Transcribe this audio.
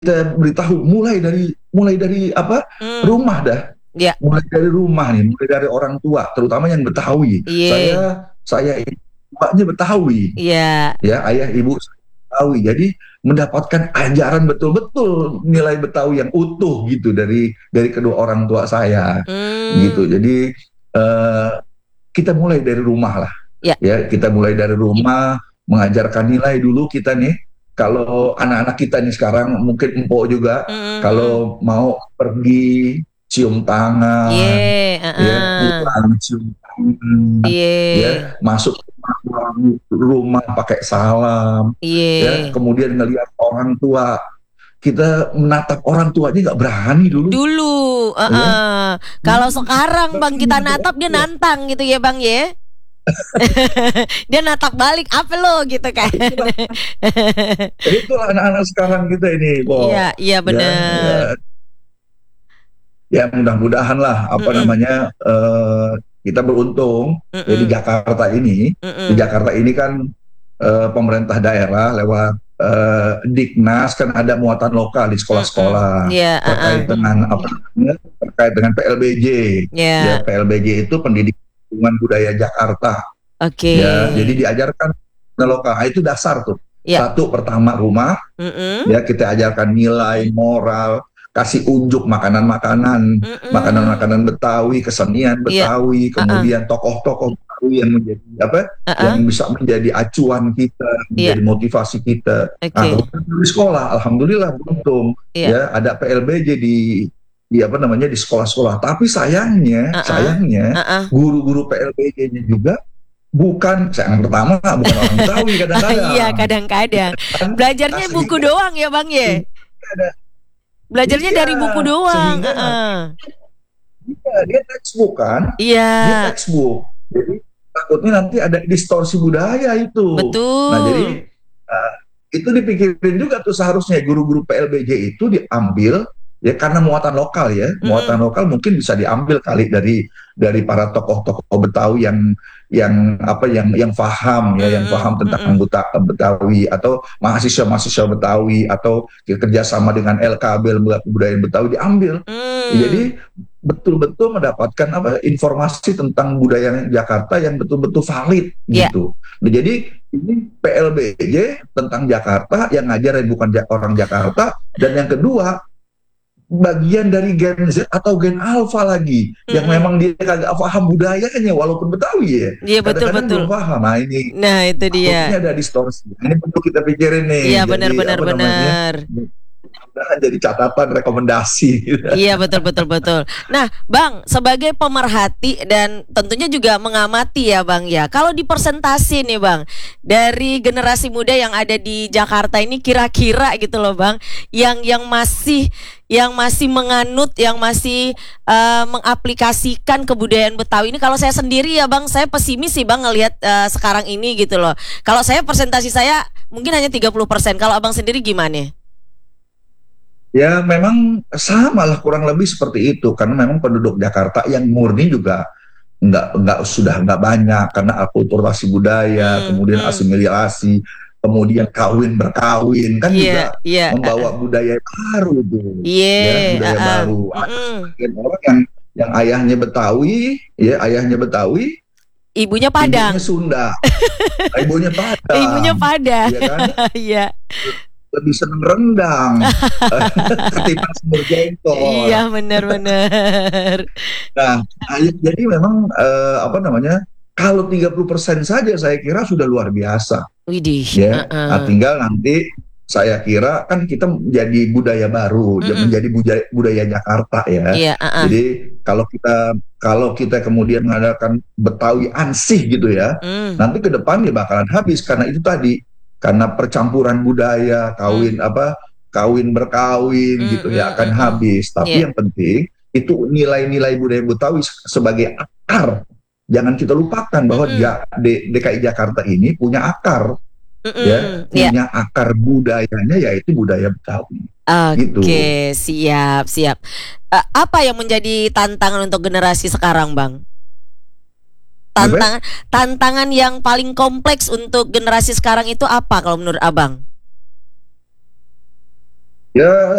kita beritahu mulai dari apa, Hmm. rumah dah, Ya. mulai dari rumah nih, mulai dari orang tua, terutama yang Betawi. Iya. Saya ini bapaknya Betawi, Iya. ya ayah ibu saya Betawi, jadi mendapatkan ajaran betul-betul nilai Betawi yang utuh gitu dari kedua orang tua saya, gitu. Hmm. Jadi eh, kita mulai dari rumah lah, Ya. ya kita mulai dari rumah mengajarkan nilai dulu kita nih. Kalau anak-anak kita nih sekarang mungkin empok juga, Hmm. Hmm. kalau mau pergi cium Iya. tangan, ya Heeh. pulang cium tangan, Iya. ya masuk rumah pakai salam, ya Iya. kemudian ngelihat orang tua, kita menatap orang tua aja nggak berani dulu, Dulu, ya. kalau Dulu sekarang Bang berani kita menatap natap orang dia tua. nantang gitu ya Bang ya. Dia natap balik apa lo gitu kan. Itulah anak-anak sekarang kita ini, Iya, Bo. iya Ya, ya, bener. ya mudah-mudahan lah apa Mm-mm, namanya, kita beruntung ya di mm-mm, Jakarta ini. Di mm-mm, Jakarta ini kan pemerintah daerah lewat Diknas kan ada muatan lokal di mm-mm. sekolah-sekolah Iya, terkait dengan apa namanya, terkait dengan PLBJ. Ya, ya, PLBJ itu Pendidikan Lingkungan Budaya Jakarta. oke, Ya, jadi diajarkan lokal. Nah, itu dasar tuh. ya, Satu, pertama rumah, mm-mm, ya kita ajarkan nilai moral, kasih unjuk makanan-makanan, mm-mm, makanan-makanan Betawi, kesenian iya, Betawi, uh-uh, kemudian tokoh-tokoh Betawi yang menjadi apa, yang uh-uh, bisa menjadi acuan kita, iya, menjadi motivasi kita. Nah, oke, kemudian di sekolah alhamdulillah beruntung iya, ya ada PLBJ di apa namanya, di sekolah-sekolah, tapi sayangnya uh-uh, sayangnya uh-uh. guru-guru PLBJ-nya juga bukan, yang pertama bukan orang Betawi Iya, kadang-kadang, kadang-kadang kan. Nah, belajarnya buku sehingga doang ya Bang ya. ada, Belajarnya iya, dari buku doang, sehingga nanti uh-uh. dia textbook kan, Iya, dia textbook, jadi takutnya nanti ada distorsi budaya itu. Nah, betul. jadi uh, itu dipikirin juga tuh, seharusnya guru-guru PLBJ itu diambil ya, karena muatan lokal, ya muatan Mm-mm, lokal mungkin bisa diambil kali dari para tokoh-tokoh Betawi yang apa, yang paham ya, yang mm-mm, paham tentang mm-mm. Betawi, atau mahasiswa-mahasiswa Betawi, atau kerjasama dengan LKB, Lembaga Kebudayaan Betawi, diambil. Hmm, Jadi betul-betul mendapatkan apa, informasi tentang budaya Jakarta yang betul-betul valid ya, gitu. Nah, jadi ini PLBJ tentang Jakarta yang ngajarin bukan orang Jakarta, dan yang kedua bagian dari Gen Z atau Gen Alpha lagi yang mm-mm. memang dia kagak paham budayanya walaupun Betawi ya, Iya betul kadang-kadang betul. belum paham. Nah, ini Nah itu dia. takutnya ada distorsi. Ini perlu kita pikirin nih, Iya benar jadi benar apa namanya, benar. mudah-mudahan jadi catatan rekomendasi. Iya betul betul betul. Nah, Bang, sebagai pemerhati dan tentunya juga mengamati ya, Bang ya. Kalau di presentasi nih, Bang, dari generasi muda yang ada di Jakarta ini kira-kira gitu loh, Bang, yang masih menganut, yang masih mengaplikasikan kebudayaan Betawi ini. Kalau saya sendiri ya, Bang, saya pesimis sih, Bang, ngelihat sekarang ini gitu loh. Kalau saya presentasi saya mungkin hanya 30%. Kalau Abang sendiri gimana? Ya memang sama lah, kurang lebih seperti itu, karena memang penduduk Jakarta yang murni juga sudah nggak banyak, karena akulturasi budaya, Hmm, kemudian hmm. asimilasi, kemudian kawin berkawin kan Iya, juga iya, membawa budaya baru tuh, iya, ya budaya baru. Ada mm-mm. sebagian orang yang ayahnya Betawi, ya ayahnya Betawi, Ibunya ibunya Padang, Sunda, ibunya ibunya Padang, Padang, ya kan, iya, lebih seneng rendang ketimbang semur iya jengkol. benar-benar, Nah, jadi memang apa namanya? Kalau 30% saja saya kira sudah luar biasa, widih, ya. Nah, tinggal nanti saya kira kan kita menjadi budaya baru, mm-mm. menjadi budaya Jakarta ya. Iya, Jadi kalau kita kemudian mengadakan Betawi ansih gitu ya, mm, nanti ke depan ya bakalan habis, karena itu tadi, karena percampuran budaya, mm, kawin berkawin mm, gitu ya, mm, akan mm, mm. habis. Iya, Tapi yang penting itu nilai-nilai budaya Betawi sebagai akar. Jangan kita lupakan bahwa mm-mm, DKI Jakarta ini punya akar, ya, mm-mm. Iya, punya akar budayanya, yaitu budaya Betawi. oke, Gitu. siap, siap. Apa yang menjadi tantangan untuk generasi sekarang, Bang? Apa? Tantangan, tantangan yang paling kompleks untuk generasi sekarang itu apa kalau menurut Abang? Ya